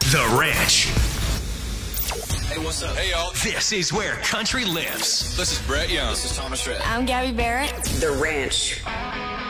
The Ranch. Hey, what's up? Hey, y'all. This is where country lives. This is Brett Young. This is Thomas Rhett. I'm Gabby Barrett. The Ranch.